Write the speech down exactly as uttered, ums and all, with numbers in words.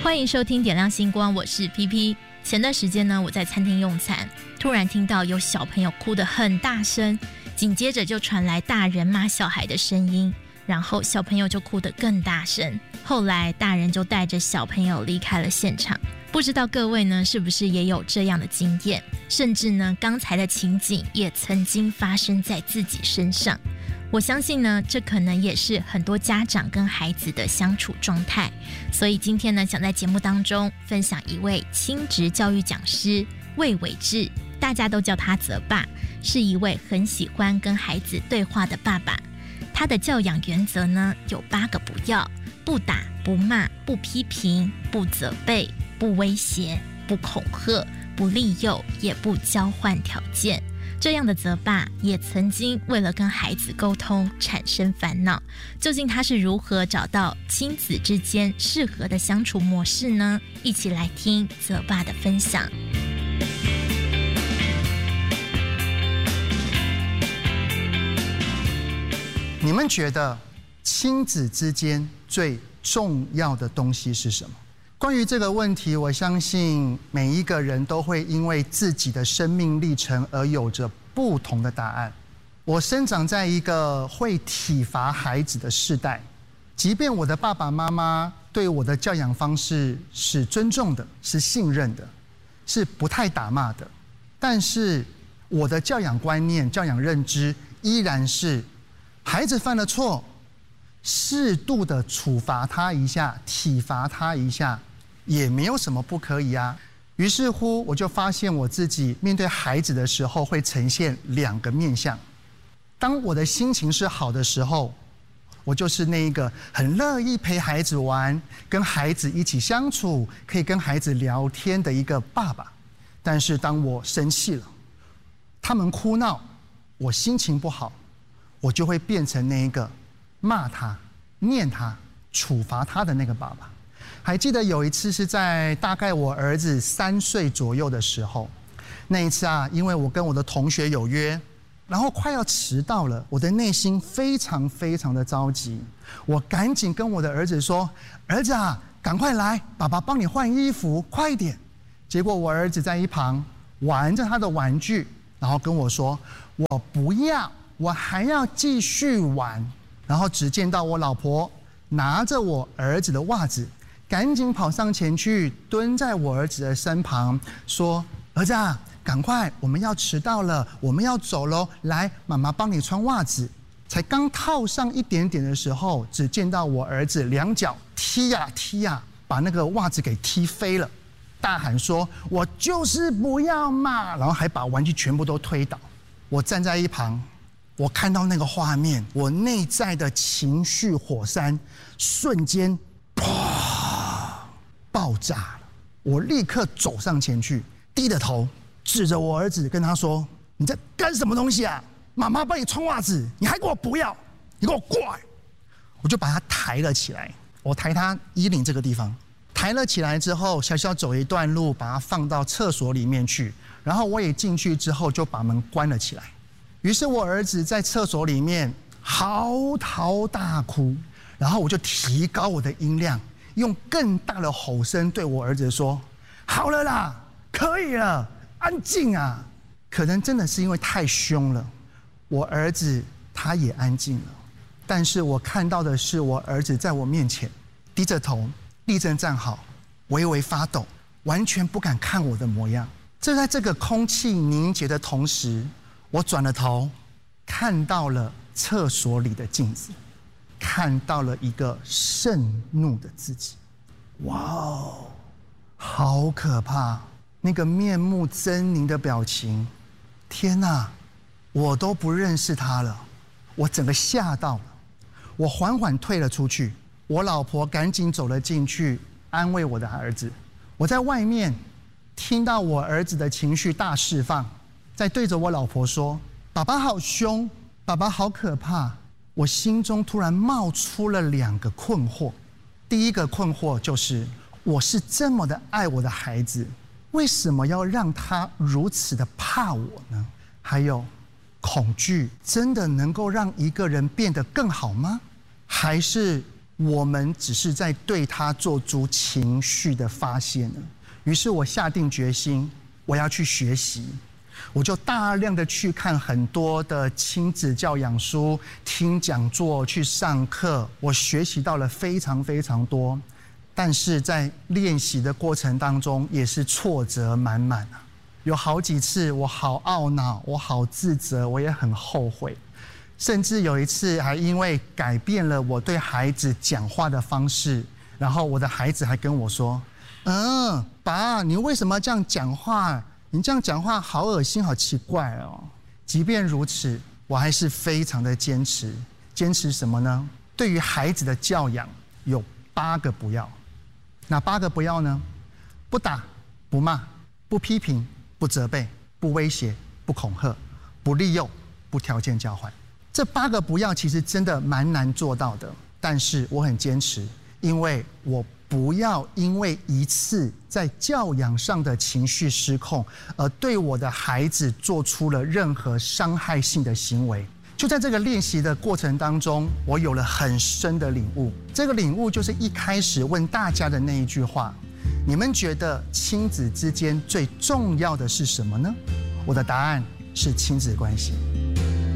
欢迎收听点亮星光，我是 P P。 前段时间呢，我在餐厅用餐，突然听到有小朋友哭得很大声，紧接着就传来大人骂小孩的声音，然后小朋友就哭得更大声。后来大人就带着小朋友离开了现场。不知道各位呢，是不是也有这样的经验？甚至呢，刚才的情景也曾经发生在自己身上。我相信呢，这可能也是很多家长跟孩子的相处状态。所以今天呢，想在节目当中分享一位亲职教育讲师魏伟志，大家都叫他泽爸，是一位很喜欢跟孩子对话的爸爸。他的教养原则呢，有八个不要：不打、不骂、不批评、不责备、不威胁、不恐吓、不利诱，也不交换条件。这样的泽爸也曾经为了跟孩子沟通产生烦恼，究竟他是如何找到亲子之间适合的相处模式呢？一起来听泽爸的分享。 你们觉得亲子之间最重要的东西是什么？关于这个问题，我相信每一个人都会因为自己的生命历程而有着不同的答案。我生长在一个会体罚孩子的世代，即便我的爸爸妈妈对我的教养方式是尊重的，是信任的，是不太打骂的，但是我的教养观念、教养认知依然是孩子犯了错，适度的处罚他一下，体罚他一下，也没有什么不可以啊。于是乎，我就发现我自己面对孩子的时候会呈现两个面向。当我的心情是好的时候，我就是那一个很乐意陪孩子玩，跟孩子一起相处，可以跟孩子聊天的一个爸爸。但是当我生气了，他们哭闹，我心情不好，我就会变成那一个骂他、念他、处罚他的那个爸爸。还记得有一次是在大概我儿子三岁左右的时候，那一次啊，因为我跟我的同学有约，然后快要迟到了，我的内心非常非常的着急，我赶紧跟我的儿子说：“儿子啊，赶快来，爸爸帮你换衣服，快一点。”结果我儿子在一旁玩着他的玩具，然后跟我说：“我不要，我还要继续玩。”然后只见到我老婆拿着我儿子的袜子，赶紧跑上前去，蹲在我儿子的身旁，说：“儿子啊，赶快，我们要迟到了，我们要走喽！来，妈妈帮你穿袜子。”才刚套上一点点的时候，只见到我儿子两脚踢呀踢呀，把那个袜子给踢飞了，大喊说：“我就是不要嘛！”然后还把玩具全部都推倒。我站在一旁，我看到那个画面，我内在的情绪火山瞬间啪爆炸了。我立刻走上前去，低着头指着我儿子跟他说：“你在干什么东西啊？妈妈帮你穿袜子，你还给我不要，你给我过来！”我就把他抬了起来，我抬他衣领这个地方，抬了起来之后，小小走一段路，把他放到厕所里面去，然后我也进去之后就把门关了起来。于是我儿子在厕所里面嚎啕大哭，然后我就提高我的音量，用更大的吼声对我儿子说：“好了啦，可以了，安静啊！”可能真的是因为太凶了，我儿子他也安静了。但是我看到的是我儿子在我面前低着头，立正站好，微微发抖，完全不敢看我的模样。就在这个空气凝结的同时，我转了头，看到了厕所里的镜子，看到了一个盛怒的自己。哇哦，好可怕！那个面目狰狞的表情，天哪，我都不认识他了，我整个吓到了。我缓缓退了出去，我老婆赶紧走了进去，安慰我的儿子。我在外面听到我儿子的情绪大释放，在对着我老婆说：“爸爸好凶，爸爸好可怕。”我心中突然冒出了两个困惑。第一个困惑就是，我是这么的爱我的孩子，为什么要让他如此的怕我呢？还有，恐惧真的能够让一个人变得更好吗？还是我们只是在对他做出情绪的发泄呢？于是我下定决心，我要去学习，我就大量的去看很多的亲子教养书，听讲座，去上课，我学习到了非常非常多。但是在练习的过程当中，也是挫折满满啊！有好几次我好懊恼，我好自责，我也很后悔。甚至有一次还因为改变了我对孩子讲话的方式，然后我的孩子还跟我说：“嗯，爸，你为什么这样讲话？你这样讲话好恶心，好奇怪哦。”即便如此，我还是非常的坚持。坚持什么呢？对于孩子的教养有八个不要。哪八个不要呢？不打，不骂，不批评，不责备，不威胁，不恐吓，不利诱，不条件交换。这八个不要其实真的蛮难做到的，但是我很坚持，因为我不要因为一次在教养上的情绪失控，而对我的孩子做出了任何伤害性的行为。就在这个练习的过程当中，我有了很深的领悟。这个领悟就是一开始问大家的那一句话：你们觉得亲子之间最重要的是什么呢？我的答案是亲子关系。